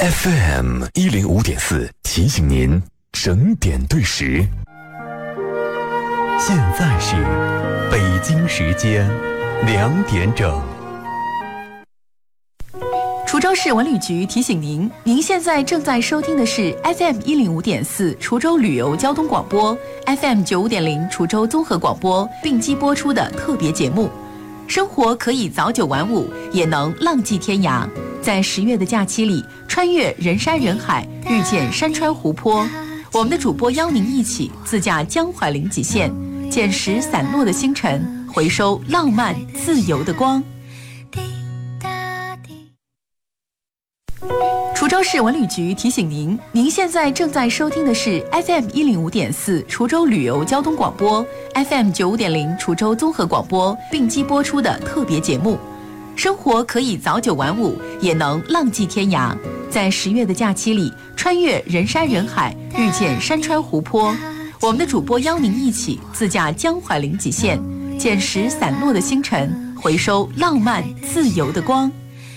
FM105.4提醒您整点对时。现在是北京时间2点整。 滁州市文旅局提醒您，您现在正在收听的是 FM105.4 滁州旅游交通广播 ，FM95.0 滁州综合广播并机播出的特别节目。生活可以早9晚5，也能浪迹天涯。在10月的假期里，穿越人山人海，遇见山川湖泊。我们的主播邀您一起自驾江淮临济县，捡拾散落的星辰，回收浪漫自由的光。滁州市文旅局提醒您，您现在正在收听的是 FM105.4 滁州旅游交通广播 ，FM95.0 滁州综合广播并机播出的特别节目。生活可以早9晚5，也能浪迹天涯。在10月的假期里，穿越人山人海，遇见山川湖泊。我们的主播邀您一起自驾江淮临济县，捡拾散落的星辰，回收浪漫自由的光。